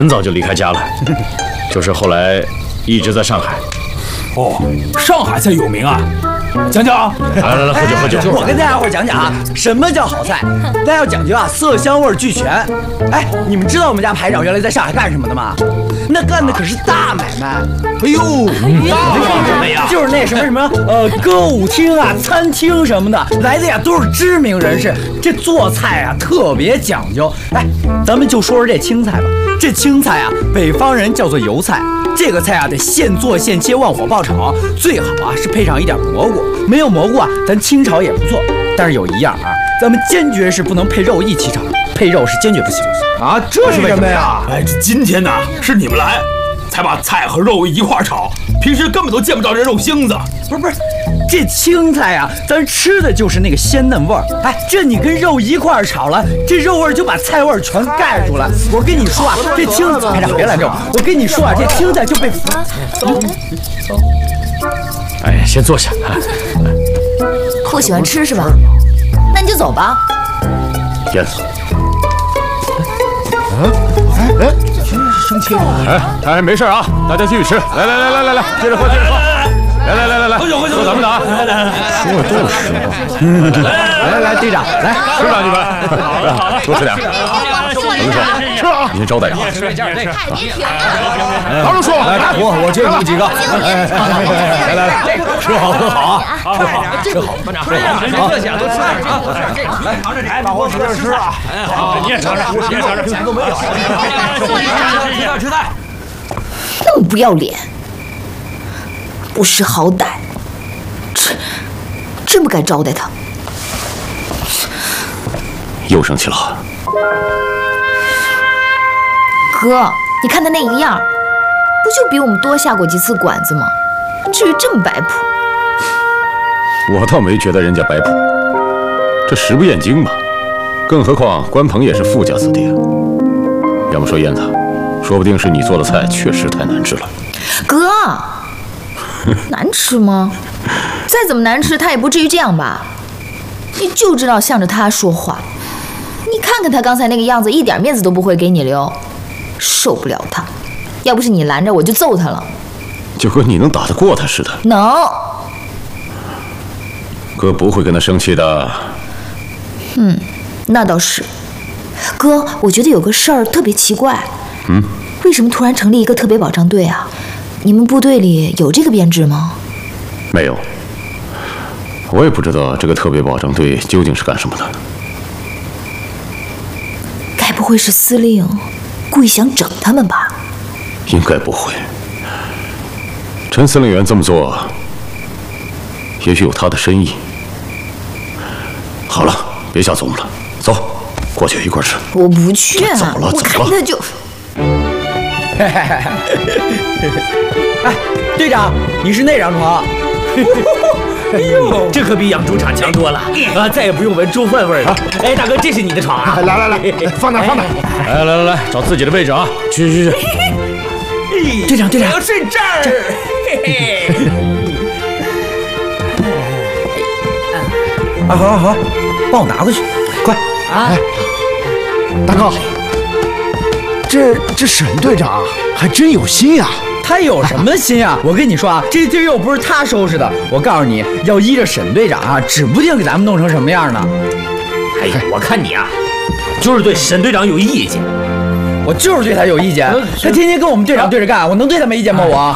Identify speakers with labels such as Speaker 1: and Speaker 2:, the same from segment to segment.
Speaker 1: 很早就离开家了，就是后来一直在上海。
Speaker 2: 哦，上海菜有名啊，讲讲。
Speaker 1: 来，喝酒。
Speaker 3: 我跟大家伙讲讲啊，什么叫好菜？大家要讲究啊，色香味俱全。哎，你们知道我们家排长原来在上海干什么的吗？那干的可是大买卖。哎呦，大什么呀？就是那什么歌舞厅啊、餐厅什么的，来的呀都是知名人士。这做菜啊特别讲究。哎，咱们就说说这青菜吧。这青菜啊，北方人叫做油菜。这个菜啊得现做现切，旺火爆炒，最好啊是配上一点蘑菇。没有蘑菇啊，咱清炒也不错。但是有一样啊，咱们坚决是不能配肉一起炒，配肉是坚决不行
Speaker 4: 啊！这是为什么呀？
Speaker 2: 哎，今天呢是你们来，才把菜和肉一块炒，平时根本都见不着这肉星子。
Speaker 3: 不是，这青菜啊，咱吃的就是那个鲜嫩味儿。哎，这你跟肉一块炒了，这肉味儿就把菜味儿全盖住了。我跟你说啊，这青菜，排长别拦着我。我跟你说啊，这青菜就被……
Speaker 1: 哎，先坐下。
Speaker 5: 不喜欢吃是吧？那你就走吧。
Speaker 1: 燕子。
Speaker 4: 生气了？
Speaker 1: 哎，没事啊，大家继续吃。来，接着喝。来，喝酒，咱们的啊！
Speaker 4: 说的都是实话。
Speaker 3: 来，队长，来
Speaker 1: 吃吧，你们，多吃点。吃啊！你先招待啊。
Speaker 4: 当然说，
Speaker 3: 来，大伙，我借你几个。来，吃好喝好啊！吃好，班长，坐下，都吃点啊！来，尝尝这，大伙使劲吃啊！好，你也尝尝，钱都没有。吃菜。
Speaker 5: 那么不要脸，不识好歹，真不该招待他。
Speaker 1: 又生气了。
Speaker 5: 哥，你看他那一样，不就比我们多下过几次馆子吗？至于这么摆谱？
Speaker 1: 我倒没觉得人家摆谱，这食不厌精嘛。更何况关鹏也是富家子弟啊。要么说燕子，说不定是你做的菜确实太难吃了。
Speaker 5: 哥，难吃吗？再怎么难吃，他也不至于这样吧？你就知道向着他说话。你看看他刚才那个样子，一点面子都不会给你留，受不了他。要不是你拦着，我就揍他了。
Speaker 1: 就和你能打得过他似的。
Speaker 5: 能。
Speaker 1: 哥不会跟他生气的。
Speaker 5: 那倒是。哥，我觉得有个事儿特别奇怪。为什么突然成立一个特别保障队啊？你们部队里有这个编制吗？
Speaker 1: 没有。我也不知道这个特别保障队究竟是干什么的。
Speaker 5: 该不会是司令故意想整他们吧？
Speaker 1: 应该不会。陈司令员这么做，也许有他的深意。好了，别瞎琢磨了，走，过去一块吃。
Speaker 5: 我不去啊！
Speaker 1: 走了，
Speaker 5: 我看他就……
Speaker 3: 哎，队长，你是那张床。哎呦，这可比养猪场强多了啊！再也不用闻猪粪味了。哎，大哥，这是你的床啊！
Speaker 4: 来，放哪？
Speaker 1: 来，找自己的位置啊！去。
Speaker 3: 队长，
Speaker 6: 我要睡这儿。
Speaker 3: 好，帮我拿过去，快啊！
Speaker 4: 大哥，这沈队长还真有心呀！
Speaker 3: 他有什么心啊？我跟你说啊，这地又不是他收拾的。我告诉你，要依着沈队长啊，指不定给咱们弄成什么样呢。
Speaker 6: 哎呀，我看你啊，就是对沈队长有意见。
Speaker 3: 我就是对他有意见，他天天跟我们队长对着干，我能对他没意见吗？我，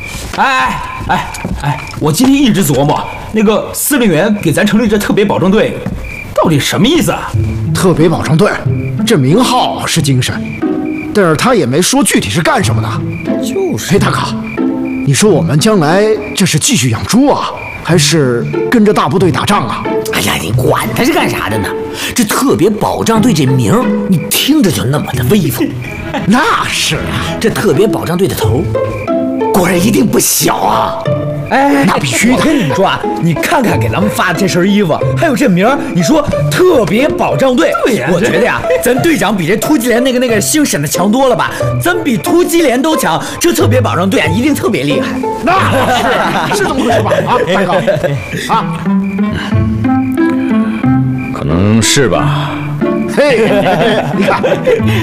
Speaker 2: 我今天一直琢磨，那个司令员给咱成立这特别保障队，到底什么意思啊？
Speaker 4: 特别保障队，这名号是精神，但是他也没说具体是干什么的。
Speaker 3: 就是。
Speaker 4: 嘿，大哥，你说我们将来这是继续养猪啊，还是跟着大部队打仗啊？
Speaker 6: 哎呀，你管他是干啥的呢？这特别保障队这名儿，你听着就那么的威风。
Speaker 4: 那是啊，
Speaker 6: 这特别保障队的头，果然一定不小啊！
Speaker 3: 哎，
Speaker 4: 那必须的。
Speaker 3: 我跟你们说啊，你看看给咱们发的这身衣服，还有这名儿，你说特别保障队，
Speaker 2: 对呀，
Speaker 3: 我觉得呀，咱队长比这突击连那个姓沈的强多了吧？咱比突击连都强，这特别保障队啊，一定特别厉害。
Speaker 4: 那是这么回事吧？啊，大哥，啊，
Speaker 1: 可能是吧。
Speaker 4: 嘿，你看。